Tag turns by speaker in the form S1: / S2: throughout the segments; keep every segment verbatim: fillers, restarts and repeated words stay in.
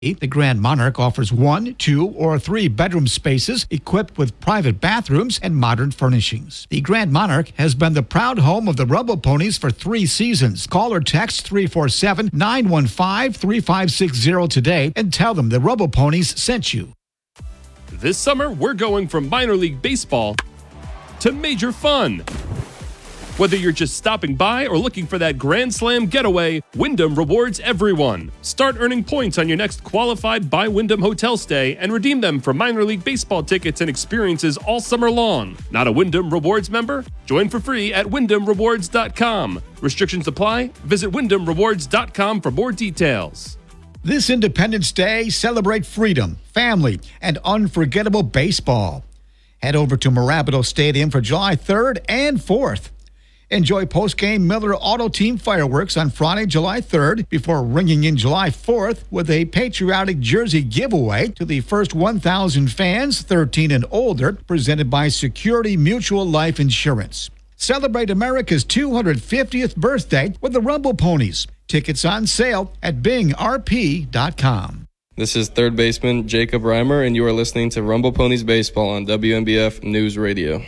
S1: The Grand Monarch offers one, two, or three bedroom spaces equipped with private bathrooms and modern furnishings. The Grand Monarch has been the proud home of the Rumble Ponies for three seasons. Call or text three four seven, nine one five, three five six zero today and tell them the Rumble Ponies sent you.
S2: This summer, we're going from minor league baseball to major fun. Whether you're just stopping by or looking for that Grand Slam getaway, Wyndham rewards everyone. Start earning points on your next qualified by Wyndham hotel stay and redeem them for minor league baseball tickets and experiences all summer long. Not a Wyndham Rewards member? Join for free at wyndham rewards dot com. Restrictions apply. Visit wyndham rewards dot com for more details.
S1: This Independence Day, celebrate freedom, family, and unforgettable baseball. Head over to Mirabito Stadium for July third and fourth. Enjoy post-game Miller Auto Team fireworks on Friday, July third, before ringing in July fourth with a patriotic jersey giveaway to the first one thousand fans, thirteen and older, presented by Security Mutual Life Insurance. Celebrate America's two hundred fiftieth birthday with the Rumble Ponies. Tickets on sale at bing r p dot com.
S3: This is third baseman Jacob Reimer, and you are listening to Rumble Ponies Baseball on W N B F News Radio.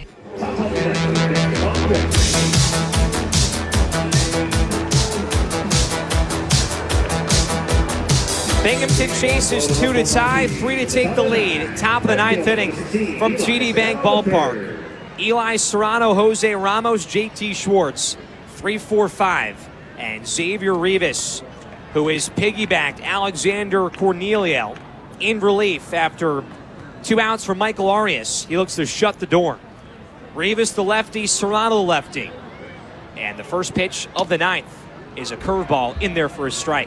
S4: Binghamton chases two to tie, three to take the lead. Top of the ninth inning from T D Bank Ballpark. Eli Serrano, Jose Ramos, J T Schwartz, three four five. And Xavier Rivas, who is piggybacked Alexander Cornelio in relief after two outs from Michael Arias. He looks to shut the door. Rivas the lefty, Serrano the lefty. And the first pitch of the ninth is a curveball in there for a strike.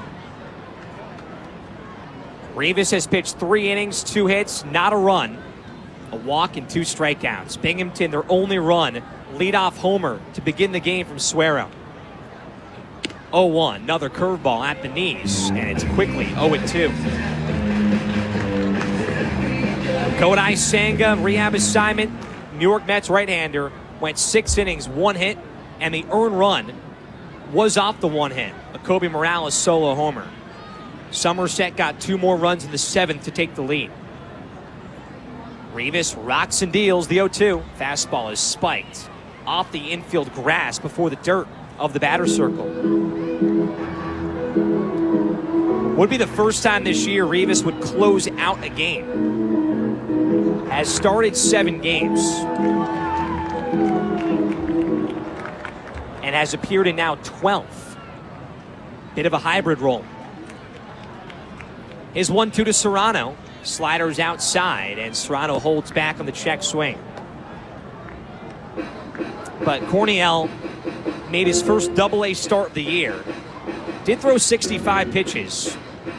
S4: Rivas has pitched three innings, two hits, not a run, a walk, and two strikeouts. Binghamton, their only run, leadoff homer to begin the game from Suero. oh one, another curveball at the knees, and it's quickly oh two. Kodai Senga, rehab assignment, New York Mets right-hander, went six innings, one hit, and the earned run was off the one hit, a Kobe Morales solo homer. Somerset got two more runs in the seventh to take the lead. Rivas rocks and deals the oh two. Fastball is spiked off the infield grass before the dirt of the batter's circle. Would be the first time this year Rivas would close out a game. Has started seven games. And has appeared in now twelve. Bit of a hybrid role. His one two to Serrano. Sliders outside, and Serrano holds back on the check swing. But Corniel made his first double A start of the year. Did throw sixty-five pitches.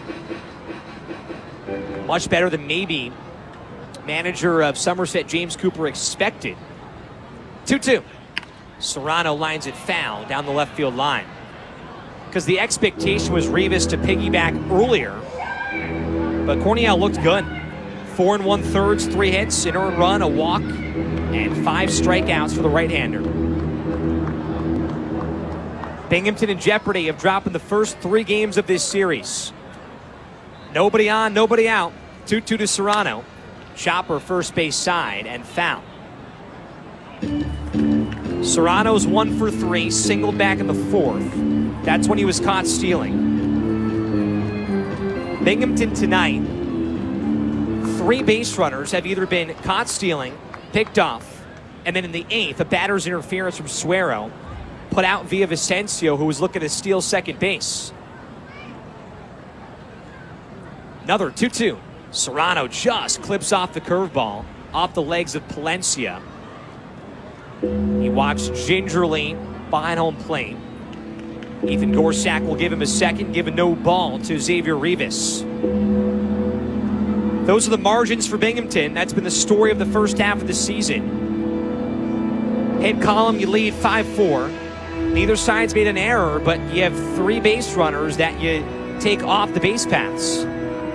S4: Much better than maybe manager of Somerset James Cooper expected. two two. Serrano lines it foul down the left field line. Because the expectation was Rivas to piggyback earlier. But Corniel looked good. Four and one thirds, three hits, an earned run, a walk, and five strikeouts for the right-hander. Binghamton in jeopardy of dropping the first three games of this series. Nobody on, nobody out. two two to Serrano. Chopper first base side and foul. Serrano's one for three, singled back in the fourth. That's when he was caught stealing. Binghamton tonight, three base runners have either been caught stealing, picked off, and then in the eighth, a batter's interference from Suero put out via Vicencio, who was looking to steal second base. Another two two. Serrano just clips off the curveball, off the legs of Palencia. He walks gingerly behind home plate. Ethan Gorsak will give him a second, give a no ball to Xavier Rivas. Those are the margins for Binghamton. That's been the story of the first half of the season. Hit column, you lead five four. Neither side's made an error, but you have three base runners that you take off the base paths.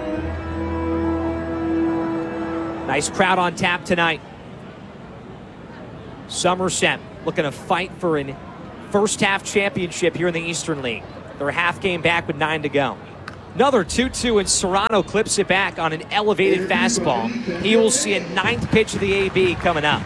S4: Nice crowd on tap tonight. Somerset looking to fight for a first half championship here in the Eastern League. They're a half game back with nine to go. Another two two, and Serrano clips it back on an elevated fastball. He will see a ninth pitch of the A B coming up.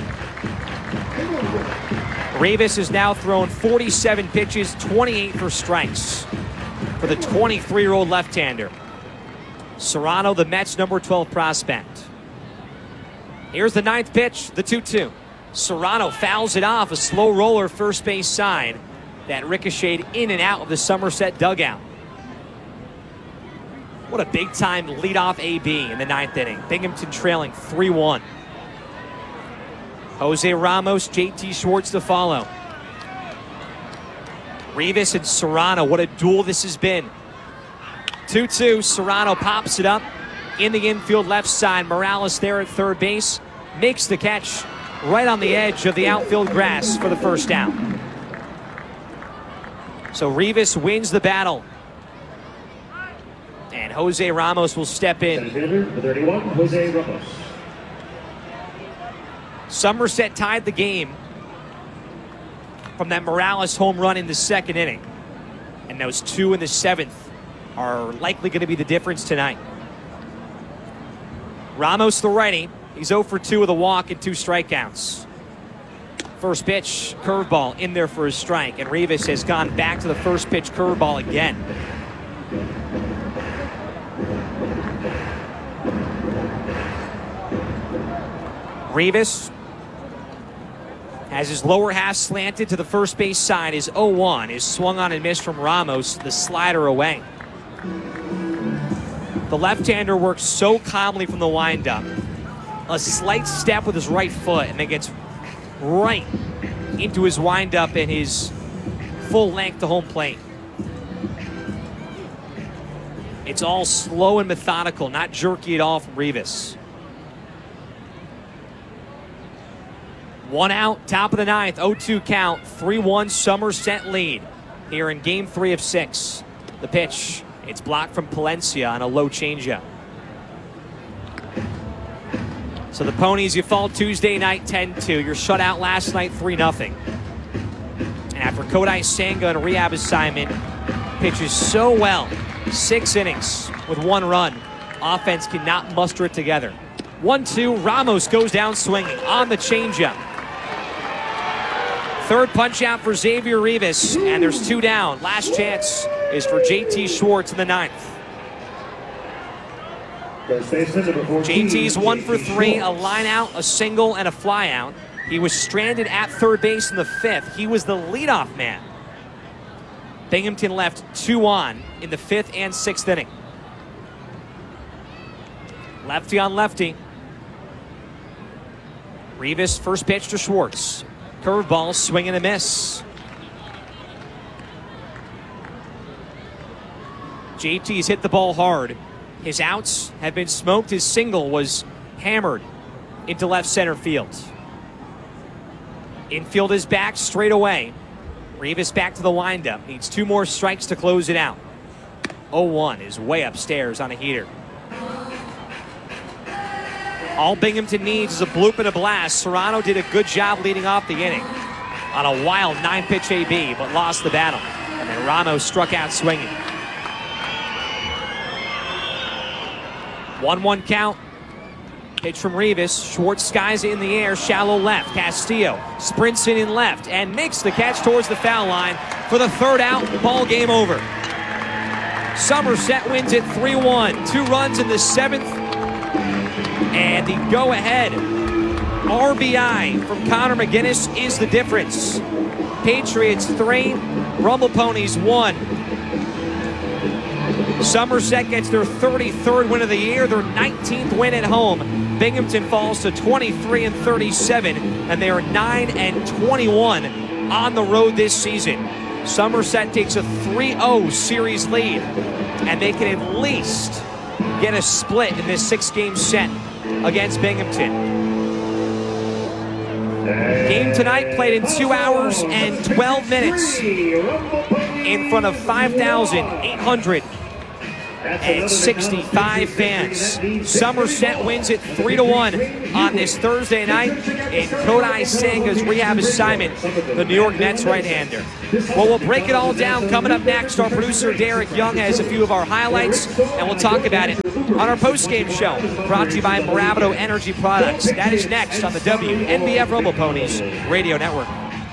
S4: Rivas has now thrown forty-seven pitches, twenty-eight for strikes for the twenty-three-year-old left-hander. Serrano, the Mets' number twelve prospect. Here's the ninth pitch, the two two. Serrano fouls it off, a slow roller first base side that ricocheted in and out of the Somerset dugout. What a big-time leadoff A B in the ninth inning. Binghamton trailing three one. Jose Ramos, J T Schwartz to follow. Rivas and Serrano, what a duel this has been. two two, Serrano pops it up in the infield left side. Morales there at third base, makes the catch right on the edge of the outfield grass for the first down. So Rivas wins the battle. And Jose Ramos will step in.
S5: thirty-one, Jose Ramos.
S4: Somerset tied the game from that Morales home run in the second inning. And those two in the seventh are likely going to be the difference tonight. Ramos, the righty, he's oh for two with a walk and two strikeouts. First pitch, curveball in there for a strike, and Rivas has gone back to the first pitch curveball again. Rivas has his lower half slanted to the first base side. His oh one is swung on and missed from Ramos, the slider away. The left-hander works so calmly from the windup. A slight step with his right foot, and then gets right into his windup and his full length to home plate. It's all slow and methodical, not jerky at all from Rivas. One out, top of the ninth, oh two count, three one Somerset lead here in game three of six. The pitch, it's blocked from Palencia on a low changeup. So the Ponies, you fall Tuesday night ten two. You're shut out last night three nothing. And after Kodai Senga on a rehab assignment, pitches so well, six innings with one run. Offense cannot muster it together. one two, Ramos goes down swinging on the changeup. Third punch out for Xavier Rivas, and there's two down. Last chance is for J T Schwartz in the ninth. J T's one for three, a line out, a single, and a fly out. He was stranded at third base in the fifth. He was the leadoff man. Binghamton left two on in the fifth and sixth inning. Lefty on lefty. Rivas, first pitch to Schwartz. Curveball, swing and a miss. J T's hit the ball hard. His outs have been smoked. His single was hammered into left center field. Infield is back straight away. Rivas back to the windup. Needs two more strikes to close it out. oh one is way upstairs on a heater. All Binghamton needs is a bloop and a blast. Serrano did a good job leading off the inning on a wild nine-pitch A B, but lost the battle. And then Ramos struck out swinging. one one count. Pitch from Rivas. Schwartz skies it in the air, shallow left. Castillo sprints in in left and makes the catch towards the foul line for the third out. Ball game over. Somerset wins it three one. Two runs in the seventh. And the go-ahead R B I from Connor McGinnis is the difference. Patriots three, Rumble Ponies one. Somerset gets their thirty-third win of the year, their nineteenth win at home. Binghamton falls to twenty-three and thirty-seven, and they are nine and twenty-one on the road this season. Somerset takes a three oh series lead, and they can at least get a split in this six-game set against Binghamton. Game tonight played in two hours and twelve minutes in front of five thousand eight hundred sixty-five fans. Somerset wins it three to one on this Thursday night in Kodai Senga's rehab assignment, the New York Mets right-hander. Well, we'll break it all down coming up next. Our producer Derek Young has a few of our highlights, and we'll talk about it on our post-game show, brought to you by Marabito Energy Products. That is next on the W N B F Rumble Ponies Radio Network.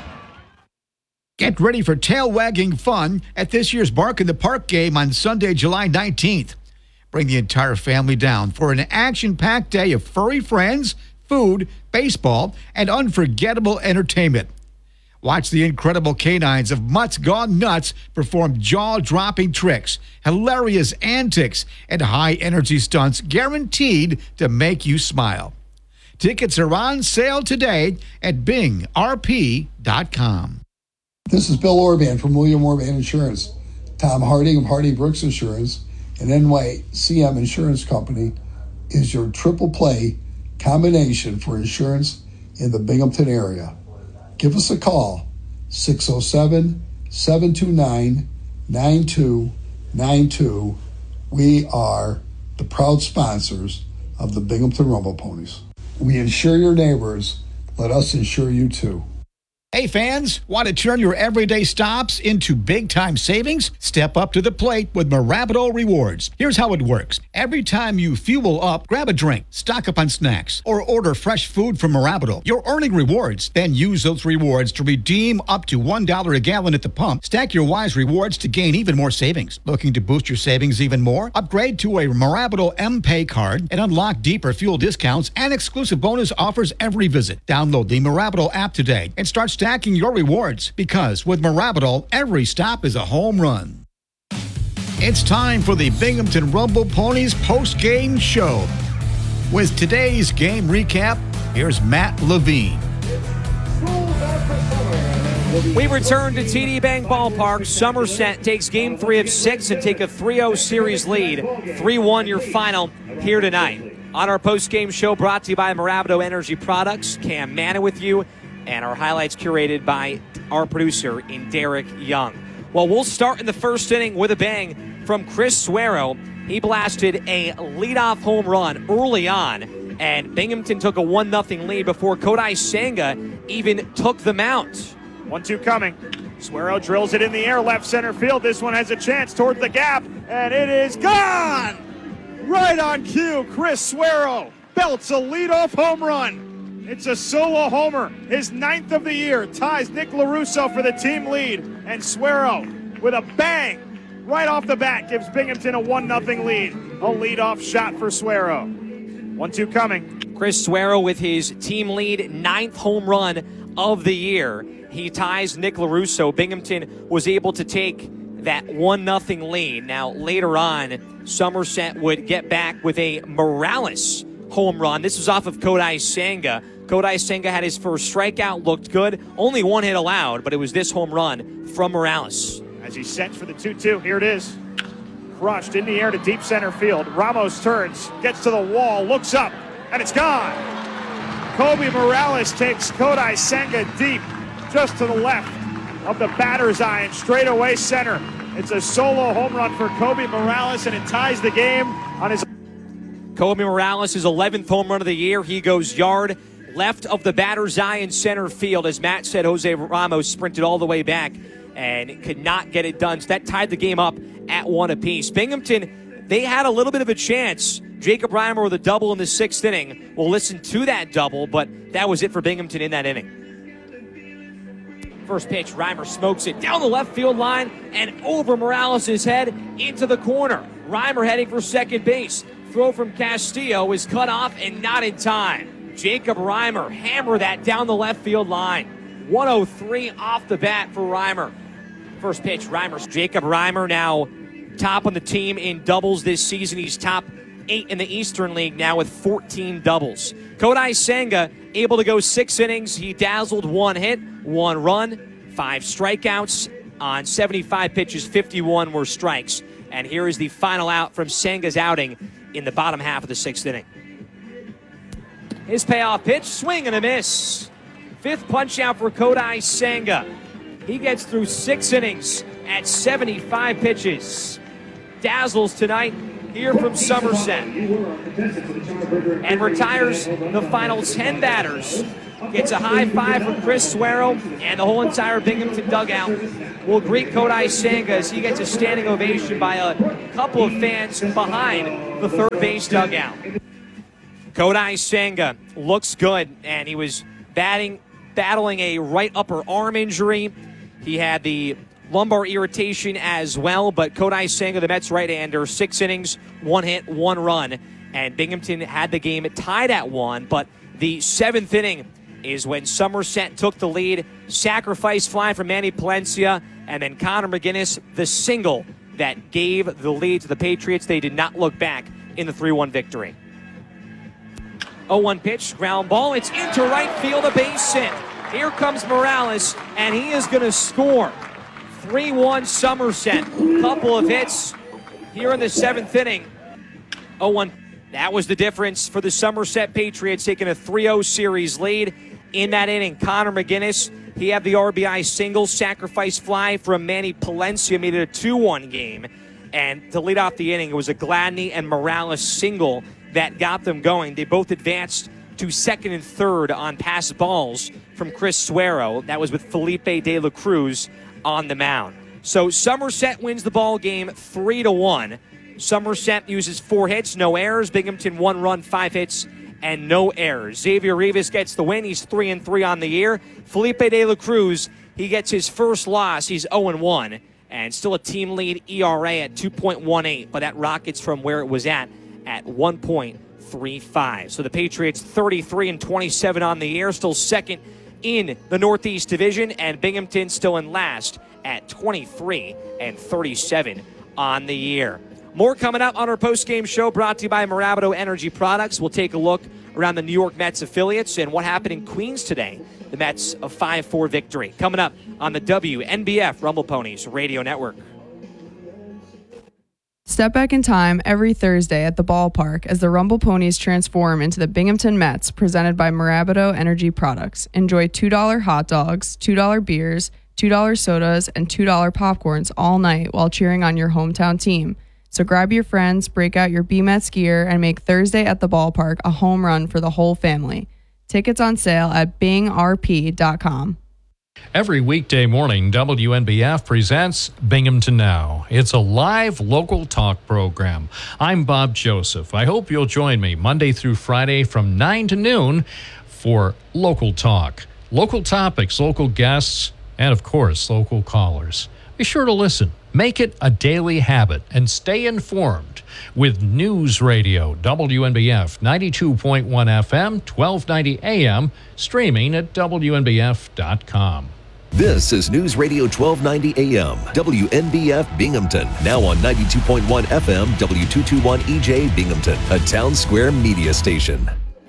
S1: Get ready for tail-wagging fun at this year's Bark in the Park game on Sunday, July nineteenth. Bring the entire family down for an action-packed day of furry friends, food, baseball, and unforgettable entertainment. Watch the incredible canines of Mutts Gone Nuts perform jaw-dropping tricks, hilarious antics, and high-energy stunts guaranteed to make you smile. Tickets are on sale today at bing r p dot com.
S6: This is Bill Orban from William Orban Insurance. Tom Harding of Harding Brooks Insurance and N Y C M Insurance Company is your triple play combination for insurance in the Binghamton area. Give us a call, six oh seven, seven two nine, nine two nine two. We are the proud sponsors of the Binghamton Rumble Ponies. We insure your neighbors. Let us insure you too.
S1: Hey fans, want to turn your everyday stops into big-time savings? Step up to the plate with Marabito Rewards. Here's how it works. Every time you fuel up, grab a drink, stock up on snacks, or order fresh food from Marabito. You're earning rewards. Then use those rewards to redeem up to one dollar a gallon at the pump. Stack your Wise rewards to gain even more savings. Looking to boost your savings even more? Upgrade to a Marabito M-Pay card and unlock deeper fuel discounts and exclusive bonus offers every visit. Download the Marabito app today and start stacking your rewards, because with Marabito, every stop is a home run. It's time for the Binghamton Rumble Ponies post-game show. With today's game recap, here's Matt Levine.
S4: We return to T D Bank Ballpark. Somerset takes game three of six and take a three oh series lead. three one your final here tonight. On our post-game show, brought to you by Marabito Energy Products, Cam Manna with you, and our highlights curated by our producer in Derek Young. Well, we'll start in the first inning with a bang from Chris Suero. He blasted a leadoff home run early on, and Binghamton took a one nothing lead before Kodai Senga even took the mound.
S7: one two coming. Suero drills it in the air, left center field. This one has a chance towards the gap, and it is gone! Right on cue, Chris Suero belts a leadoff home run. It's a solo homer, his ninth of the year, ties Nick LaRusso for the team lead, and Suero, with a bang right off the bat, gives Binghamton a one nothing lead. A leadoff shot for Suero. one two coming.
S4: Chris Suero with his team lead, ninth home run of the year. He ties Nick LaRusso. Binghamton was able to take that one nothing lead. Now, later on, Somerset would get back with a Morales home run. This was off of Kodai Senga. Kodai Senga had his first strikeout, looked good. Only one hit allowed, but it was this home run from Morales.
S7: As he sets for the two two, here it is. Crushed in the air to deep center field. Ramos turns, gets to the wall, looks up, and it's gone. Kobe Morales takes Kodai Senga deep, just to the left of the batter's eye and straight away center. It's a solo home run for Kobe Morales, and it ties the game on his...
S4: Kobe Morales, his eleventh home run of the year. He goes yard left of the batter's eye in center field. As Matt said, Jose Ramos sprinted all the way back and could not get it done. So that tied the game up at one apiece. Binghamton, they had a little bit of a chance. Jacob Reimer with a double in the sixth inning. We'll listen to that double, but that was it for Binghamton in that inning. First pitch, Reimer smokes it down the left field line and over Morales' head into the corner. Reimer heading for second base. Throw from Castillo is cut off and not in time. Jacob Reimer hammer that down the left field line. one oh three off the bat for Reimer. First pitch, Reimer. Jacob Reimer now top on the team in doubles this season. He's top eight in the Eastern League now with fourteen doubles. Kodai Senga able to go six innings. He dazzled one hit, one run, five strikeouts on seventy-five pitches. fifty-one were strikes. And here is the final out from Senga's outing in the bottom half of the sixth inning. His payoff pitch, swing and a miss. Fifth punch out for Kodai Senga. He gets through six innings at seventy-five pitches. dazzles tonight here from Somerset. And retires the final ten batters. Gets a high five from Chris Suero, and the whole entire Binghamton dugout will greet Kodai Senga as he gets a standing ovation by a couple of fans behind the third base dugout. Kodai Senga looks good, and he was batting, battling a right upper arm injury. He had the lumbar irritation as well, but Kodai Senga, the Mets right-hander, six innings, one hit, one run, and Binghamton had the game tied at one, but the seventh inning is when Somerset took the lead, sacrifice fly from Manny Palencia, and then Connor McGinnis, the single that gave the lead to the Patriots. They did not look back in the three one victory. oh one pitch, ground ball, it's into right field, a base hit. Here comes Morales, and he is going to score. three one Somerset, couple of hits here in the seventh inning. oh one, that was the difference for the Somerset Patriots, taking a three oh series lead. In that inning, Connor McGinnis, he had the R B I single, sacrifice fly from Manny Palencia, made it a two one game. And to lead off the inning, it was a Gladney and Morales single that got them going. They both advanced to second and third on pass balls from Chris Suero. That was with Felipe de la Cruz on the mound. So Somerset wins the ball game three to one. Somerset uses four hits, no errors. Binghamton one run, five hits, and no errors. Xavier Rivas gets the win. He's three and three on the year. Felipe de la Cruz, he gets his first loss. He's oh and one, and still a team lead E R A at two point one eight, but that rockets from where it was at at one point three five. So the Patriots thirty-three and twenty-seven on the year, still second in the Northeast Division, and Binghamton still in last at twenty-three and thirty-seven on the year. More coming up on our post-game show, brought to you by Marabito Energy Products. We'll take a look around the New York Mets affiliates and what happened in Queens today. The Mets a five four victory. Coming up on the W N B F Rumble Ponies Radio Network.
S8: Step back in time every Thursday at the ballpark as the Rumble Ponies transform into the Binghamton Mets, presented by Marabito Energy Products. Enjoy two dollar hot dogs, two dollar beers, two dollar sodas, and two dollar popcorns all night while cheering on your hometown team. So grab your friends, break out your B-Mets gear, and make Thursday at the ballpark a home run for the whole family. Tickets on sale at bing r p dot com.
S9: Every weekday morning, W N B F presents Binghamton Now. It's a live local talk program. I'm Bob Joseph. I hope you'll join me Monday through Friday from nine to noon for local talk. Local topics, local guests, and of course, local callers. Be sure to listen. Make it a daily habit and stay informed with News Radio, W N B F ninety-two point one F M, twelve ninety A M, streaming at W N B F dot com.
S10: This is News Radio twelve ninety A M, W N B F Binghamton, now on ninety-two point one F M, W two twenty-one E J Binghamton, a Town Square media station.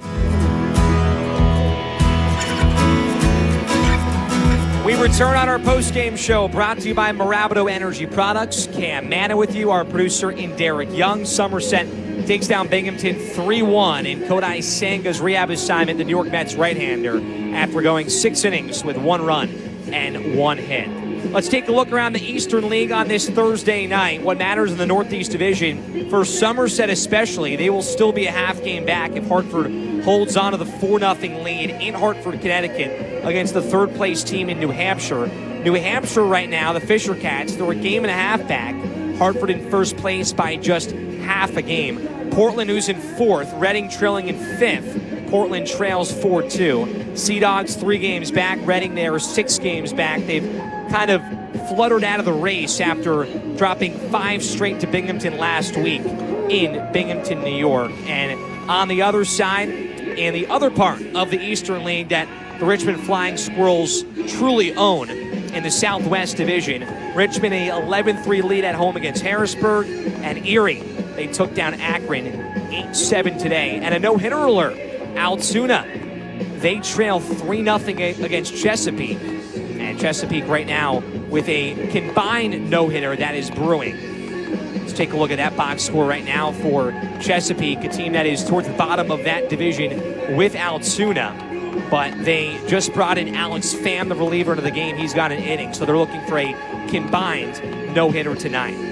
S4: We return on our post-game show, brought to you by Marabito Energy Products. Cam Manna with you, our producer in Derek Young. Somerset takes down Binghamton three one in Kodai Senga's rehab assignment, the New York Mets right-hander, after going six innings with one run and one hit. Let's take a look around the Eastern League on this Thursday night. What matters in the Northeast Division, for Somerset especially, they will still be a half game back if Hartford holds on to the four nothing lead in Hartford, Connecticut, against the third-place team in New Hampshire. New Hampshire right now, the Fisher Cats, they're a game and a half back. Hartford in first place by just half a game. Portland, who's in fourth. Reading trailing in fifth. Portland trails four two. Sea Dogs three games back. Reading there six games back. They've kind of fluttered out of the race after dropping five straight to Binghamton last week in Binghamton, New York. And on the other side, in the other part of the Eastern League that the Richmond Flying Squirrels truly own in the Southwest Division, Richmond a eleven three lead at home against Harrisburg, and Erie, they took down Akron eight seven today. And a no-hitter alert, Altoona, they trail three nothing against Chesapeake. And Chesapeake right now with a combined no-hitter that is brewing. Let's take a look at that box score right now for Chesapeake, a team that is towards the bottom of that division with Altoona. But they just brought in Alex Pham, the reliever, into the game. He's got an inning, so they're looking for a combined no-hitter tonight.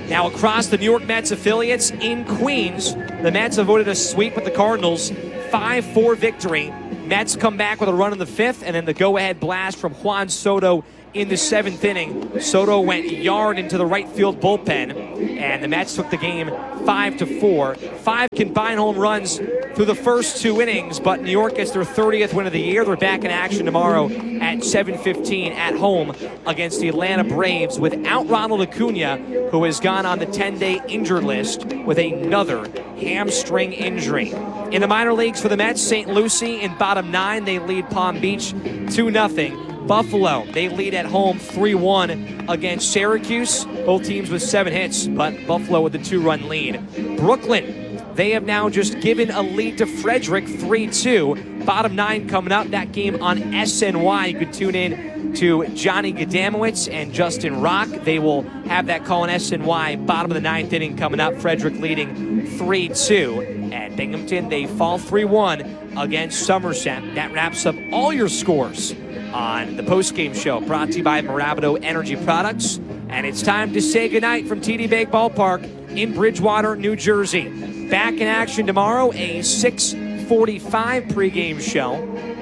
S4: Now across the New York Mets affiliates in Queens, the Mets avoided a sweep with the Cardinals, five four victory. Mets come back with a run in the fifth, and then the go-ahead blast from Juan Soto in the seventh inning. Soto went yard into the right field bullpen, and the Mets took the game five to four. Five combined home runs through the first two innings, but New York gets their thirtieth win of the year. They're back in action tomorrow at seven fifteen at home against the Atlanta Braves without Ronald Acuna, who has gone on the ten-day injured list with another hamstring injury. In the minor leagues for the Mets, Saint Lucie in bottom nine. They lead Palm Beach two nothing. Buffalo, they lead at home three one against Syracuse. Both teams with seven hits, but Buffalo with the two-run lead. Brooklyn, they have now just given a lead to Frederick three two. Bottom nine coming up. That game on S N Y. You could tune in to Johnny Gadamowicz and Justin Rock. They will have that call on S N Y. Bottom of the ninth inning coming up. Frederick leading three two. At Binghamton, they fall three one against Somerset. That wraps up all your scores on the postgame show brought to you by Mirabito Energy Products. And it's time to say goodnight from T D Bank Ballpark in Bridgewater, New Jersey. Back in action tomorrow, a six forty-five pregame show.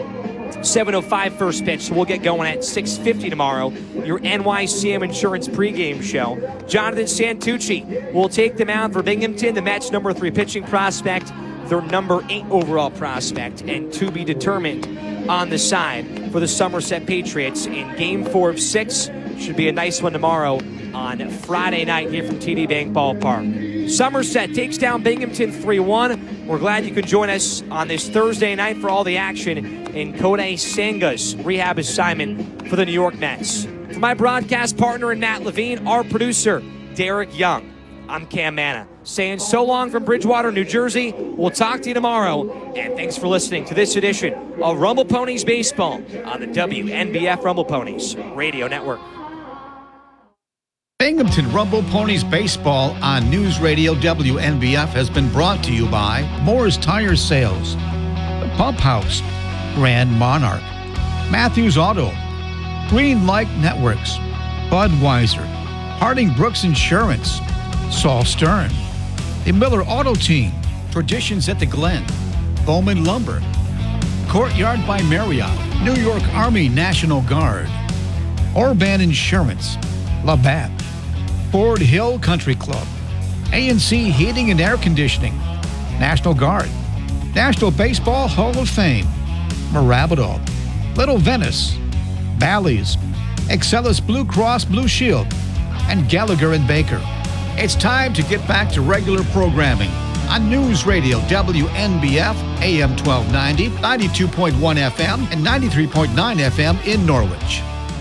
S4: seven oh five first pitch, so we'll get going at six fifty tomorrow. Your N Y C M Insurance pregame show. Jonathan Santucci will take the mound for Binghamton, the Mets' number three pitching prospect, their number eight overall prospect, and to be determined on the side for the Somerset Patriots in game four of six. Should be a nice one tomorrow on Friday night here from T D Bank Ballpark. Somerset takes down Binghamton three one. We're glad you could join us on this Thursday night for all the action in Kodai Senga's rehab assignment for the New York Mets. For my broadcast partner and Matt Levine, our producer, Derek Young, I'm Cam Manna, saying so long from Bridgewater, New Jersey. We'll talk to you tomorrow, and thanks for listening to this edition of Rumble Ponies Baseball on the W N B F Rumble Ponies Radio Network.
S1: Binghamton Rumble Ponies Baseball on News Radio W N B F has been brought to you by Moore's Tire Sales, The Pump House, Grand Monarch, Matthews Auto, Green Light Networks, Budweiser, Harding Brooks Insurance, Saul Stern, the Miller Auto Team, Traditions at the Glen, Bowman Lumber, Courtyard by Marriott, New York Army National Guard, Orban Insurance, Labatt, Ford Hill Country Club, A and C Heating and Air Conditioning, National Guard, National Baseball Hall of Fame, Mirabito, Little Venice, Bally's, Excellus Blue Cross Blue Shield, and Gallagher and Baker. It's time to get back to regular programming on News Radio W N B F, A M twelve ninety, ninety-two point one F M, and ninety-three point nine F M in Norwich.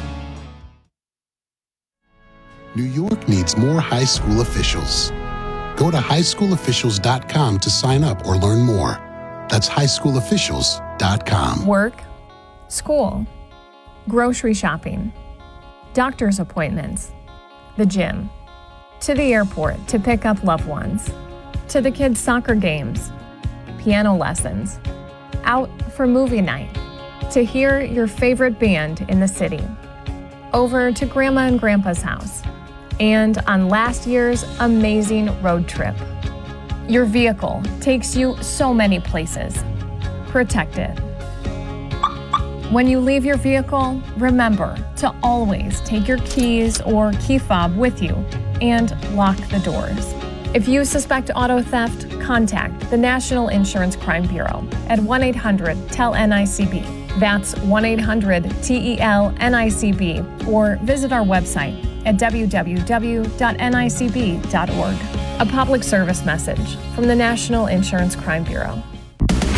S11: New York needs more high school officials. Go to high school officials dot com to sign up or learn more. That's high school officials dot com.
S12: Work, school, grocery shopping, doctor's appointments, the gym, to the airport to pick up loved ones, to the kids' soccer games, piano lessons, out for movie night, to hear your favorite band in the city, over to Grandma and Grandpa's house, and on last year's amazing road trip. Your vehicle takes you so many places. Protect it. When you leave your vehicle, remember to always take your keys or key fob with you and lock the doors. If you suspect auto theft, contact the National Insurance Crime Bureau at one eight hundred T E L N I C B. That's one eight hundred T E L N I C B, or visit our website at w w w dot n i c b dot org. A public service message from the National Insurance Crime Bureau.